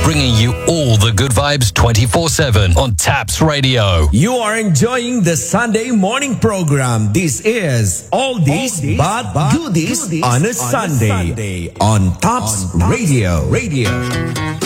bringing you all the good vibes 24/7 on Taps Radio. You are enjoying the Sunday morning program. This is Oldies but Goodies on a Sunday on Taps Radio.